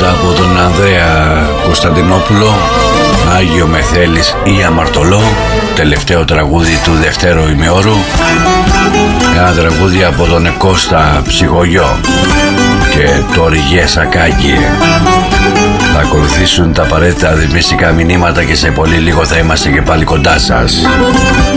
Πρώτα από τον Ανδρέα Κωνσταντινόπουλο, Άγιο με θέλεις ή αμαρτωλό, τελευταίο τραγούδι του δευτέρου ημιώρου. Ένα τραγούδι από τον Κώστα Ψυχογιό και το Ριγέ Σακάκι. Θα ακολουθήσουν τα απαραίτητα δημιστικά μηνύματα και σε πολύ λίγο θα είμαστε και πάλι κοντά σας.